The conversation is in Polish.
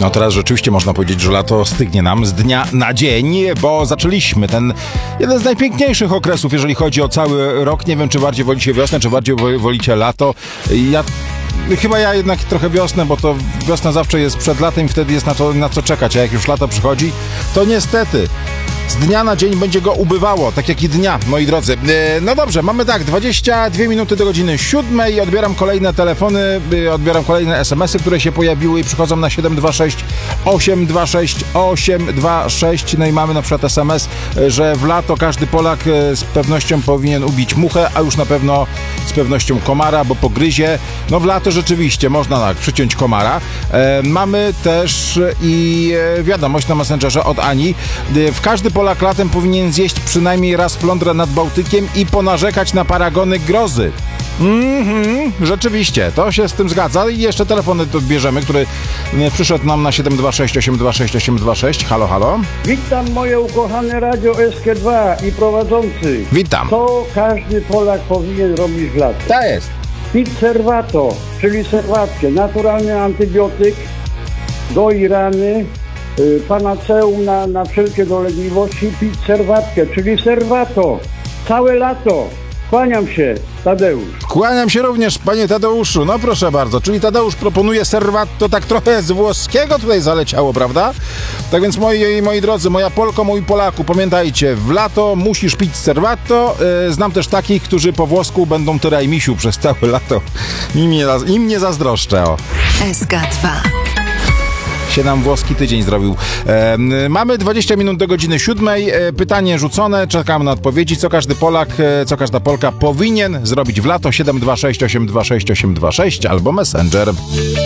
No teraz rzeczywiście można powiedzieć, że lato stygnie nam z dnia na dzień, bo zaczęliśmy ten jeden z najpiękniejszych okresów, jeżeli chodzi o cały rok. Nie wiem, czy bardziej wolicie wiosnę, czy bardziej wolicie lato. Chyba ja jednak trochę wiosnę, bo to wiosna zawsze jest przed latem i wtedy jest na co czekać, a jak już lato przychodzi, to niestety z dnia na dzień będzie go ubywało, tak jak i dnia, moi drodzy. No dobrze, mamy tak, 22 minuty do godziny 7. Odbieram kolejne telefony, odbieram kolejne SMS-y, które się pojawiły i przychodzą na 726 826 826. No i mamy na przykład SMS, że w lato każdy Polak z pewnością powinien ubić muchę, a już na pewno z pewnością komara, bo pogryzie. No w lato rzeczywiście można tak przyciąć komara. Mamy też i wiadomość na Messengerze od Ani. Każdy Polak latem powinien zjeść przynajmniej raz flądrę nad Bałtykiem i ponarzekać na paragony grozy. Rzeczywiście, to się z tym zgadza. I jeszcze telefony odbierzemy, który przyszedł nam na 726 826 826. Halo, halo. Witam moje ukochane Radio SK2 i prowadzący. Witam. To każdy Polak powinien robić w lato. Tak jest. Pić serwato, czyli serwatkę, naturalny antybiotyk, goi rany, panaceum na wszelkie dolegliwości, pić serwatkę, czyli serwato, całe lato. Kłaniam się, Tadeusz. Kłaniam się również, panie Tadeuszu. No proszę bardzo, czyli Tadeusz proponuje serwato, tak trochę z włoskiego tutaj zaleciało, prawda? Tak więc moi drodzy, moja Polko, mój Polaku, pamiętajcie, w lato musisz pić serwato. Znam też takich, którzy po włosku będą tyrajmisiu przez całe lato. Im nie zazdroszczę, o. SK2 się nam włoski tydzień zrobił. Mamy 20 minut do godziny 7. Pytanie rzucone, czekamy na odpowiedzi. Co każdy Polak, co każda Polka powinien zrobić w lato? 726 826 826 albo Messenger.